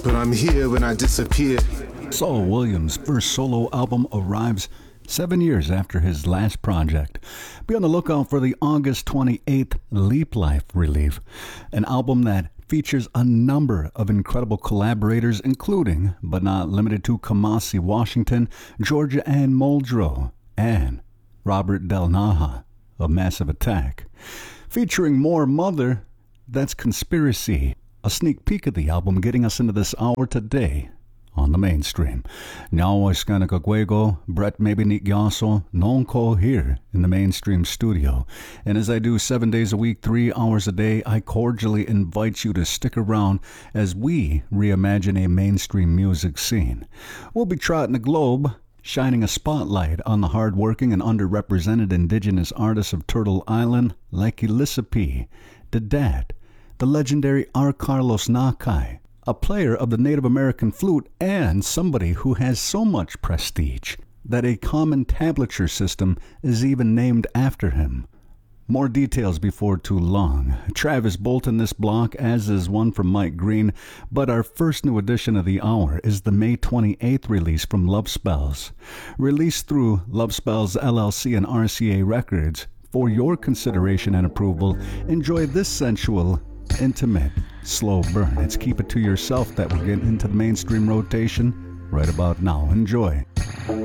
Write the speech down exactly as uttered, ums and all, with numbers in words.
but I'm here when I disappear. Saul Williams' first solo album arrives seven years after his last project. Be on the lookout for the August twenty-eighth Leap Life release, an album that features a number of incredible collaborators, including, but not limited to, Kamasi Washington, Georgia Ann Muldrow, and Robert Del Naja of Massive Attack. Featuring more Mother, that's Conspiracy, a sneak peek of the album getting us into this hour today on the mainstream. Now Eskanakagwego, Brett Mabinik Yaso, Nonko here in the mainstream studio. And as I do seven days a week, three hours a day, I cordially invite you to stick around as we reimagine a mainstream music scene. We'll be trotting the globe, shining a spotlight on the hardworking and underrepresented indigenous artists of Turtle Island like Elissa P, Dadat, the legendary R. Carlos Nakai, a player of the Native American flute, and somebody who has so much prestige that a common tablature system is even named after him. More details before too long. Travis Bolton this block, as is one from Mike Green, but our first new edition of the hour is the May twenty-eighth release from Love Spells. Released through Love Spells L L C and R C A Records. For your consideration and approval, enjoy this sensual, intimate, slow burn. It's Keep It To Yourself that will get into the mainstream rotation right about now. Enjoy.